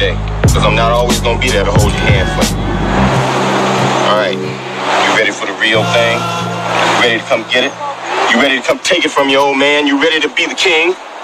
today, because I'm not always gonna be there to hold your hand for you. All right, you ready for the real thing? You ready to come get it? You ready to come take it from your old man? You ready to be the king?